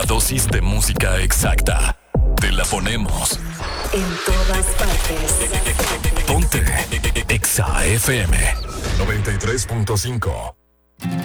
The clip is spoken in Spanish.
dosis de música exacta. Te la ponemos en todas partes. Ponte Exa FM 93.5.